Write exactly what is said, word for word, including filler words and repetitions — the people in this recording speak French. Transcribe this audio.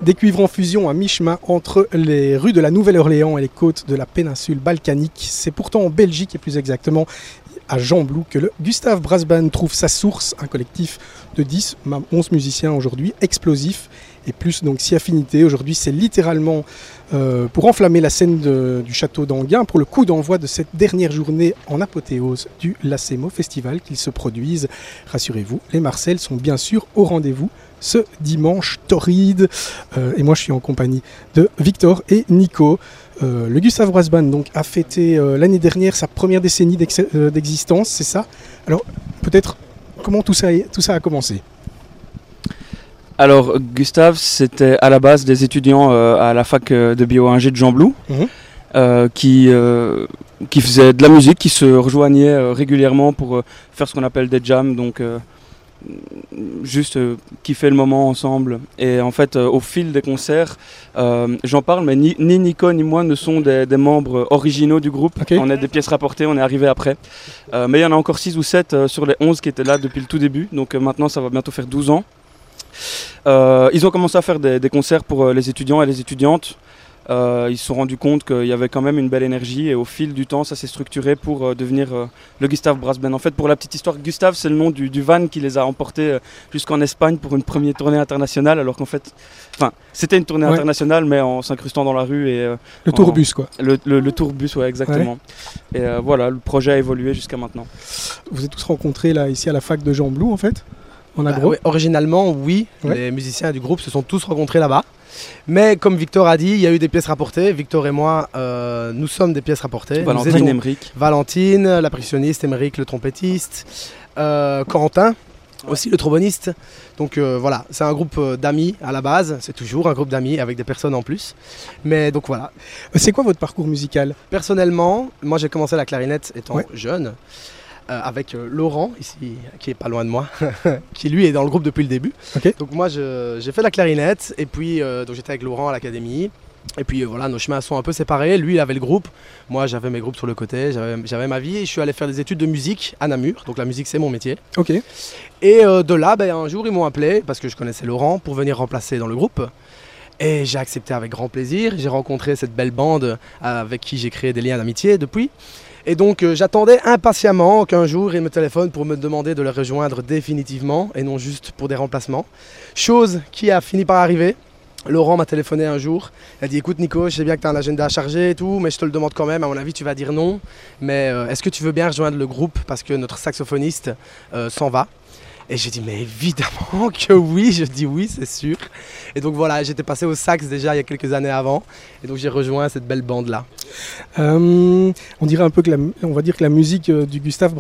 Des cuivres en fusion à mi-chemin entre les rues de la Nouvelle-Orléans et les côtes de la péninsule balkanique. C'est pourtant en Belgique et plus exactement à Gembloux que le Gustave Brass Band trouve sa source, un collectif de dix, même onze musiciens aujourd'hui, explosif et plus donc si affinité. Aujourd'hui, c'est littéralement euh, pour enflammer la scène de, du château d'Anguin pour le coup d'envoi de cette dernière journée en apothéose du Lacemo Festival qu'ils se produisent. Rassurez-vous, les Marcel sont bien sûr au rendez-vous ce dimanche torride. Euh, et moi, je suis en compagnie de Victor et Nico. Euh, le Gustave Brass Band donc, a fêté euh, l'année dernière sa première décennie d'ex- euh, d'existence, c'est ça? Alors, peut-être, comment tout ça, est, tout ça a commencé? Alors, Gustave, c'était à la base des étudiants euh, à la fac de bio-ingé de Gembloux, mmh. euh, qui, euh, qui faisaient de la musique, qui se rejoignaient euh, régulièrement pour euh, faire ce qu'on appelle des jams, donc euh, juste euh, kiffer le moment ensemble. Et en fait, euh, au fil des concerts, euh, j'en parle, mais ni, ni Nico ni moi ne sont des, des membres originaux du groupe. Okay. On est des pièces rapportées, on est arrivé après. Euh, mais il y en a encore six ou sept euh, sur les onze qui étaient là depuis le tout début, donc euh, maintenant ça va bientôt faire douze ans. Euh, ils ont commencé à faire des, des concerts pour euh, les étudiants et les étudiantes. Euh, ils se sont rendus compte qu'il y avait quand même une belle énergie et au fil du temps ça s'est structuré pour euh, devenir euh, le Gustave Brass Band. En fait, pour la petite histoire, Gustave c'est le nom du, du van qui les a emportés euh, jusqu'en Espagne pour une première tournée internationale, alors qu'en fait, enfin c'était une tournée ouais. internationale mais en s'incrustant dans la rue et euh, le tourbus quoi. Le, le, le tourbus, ouais, exactement. Ouais. Et euh, voilà, le projet a évolué jusqu'à maintenant. Vous êtes tous rencontrés là ici à la fac de Gembloux en fait, en agro. Bah, ouais, originalement oui, ouais. Les musiciens du groupe se sont tous rencontrés là-bas. Mais comme Victor a dit, il y a eu des pièces rapportées. Victor et moi, euh, nous sommes des pièces rapportées. Valentine, Émeric. Valentine, la percussionniste, Émeric, le trompettiste, euh, Corentin, ouais. Aussi le tromboniste. Donc euh, voilà, c'est un groupe d'amis à la base. C'est toujours un groupe d'amis avec des personnes en plus. Mais donc voilà. C'est quoi votre parcours musical? Personnellement, moi j'ai commencé la clarinette étant ouais. jeune. Euh, avec euh, Laurent, ici, qui est pas loin de moi, qui lui est dans le groupe depuis le début. Okay. Donc moi je, j'ai fait la clarinette et puis euh, donc j'étais avec Laurent à l'académie. Et puis euh, voilà, nos chemins sont un peu séparés. Lui il avait le groupe, moi j'avais mes groupes sur le côté, j'avais, j'avais ma vie et je suis allé faire des études de musique à Namur. Donc la musique c'est mon métier. Okay. Et euh, de là, ben, un jour ils m'ont appelé parce que je connaissais Laurent pour venir remplacer dans le groupe. Et j'ai accepté avec grand plaisir. J'ai rencontré cette belle bande avec qui j'ai créé des liens d'amitié depuis. Et donc euh, j'attendais impatiemment qu'un jour ils me téléphonent pour me demander de les rejoindre définitivement et non juste pour des remplacements. Chose qui a fini par arriver. Laurent m'a téléphoné un jour, il a dit écoute Nico, je sais bien que tu as un agenda chargé et tout, mais je te le demande quand même, à mon avis tu vas dire non. Mais euh, est-ce que tu veux bien rejoindre le groupe parce que notre saxophoniste euh, s'en va? Et j'ai dit mais évidemment que oui, je dis oui c'est sûr. Et donc voilà, j'étais passé au sax déjà il y a quelques années avant. Et donc j'ai rejoint cette belle bande là. Euh, on dirait un peu que la, on va dire que la musique du Gustave